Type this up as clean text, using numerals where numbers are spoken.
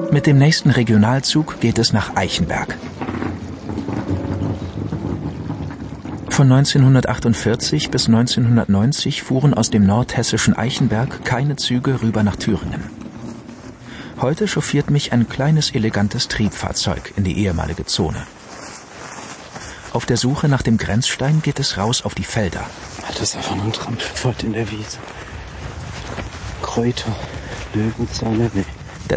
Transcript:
Mit dem nächsten Regionalzug geht es nach Eichenberg. Von 1948 bis 1990 fuhren aus dem nordhessischen Eichenberg keine Züge rüber nach Thüringen. Heute chauffiert mich ein kleines, elegantes Triebfahrzeug in die ehemalige Zone. Auf der Suche nach dem Grenzstein geht es raus auf die Felder. Das ist einfach nur ein Trampelpfad in der Wiese. Kräuter, Löwenzahn, nee.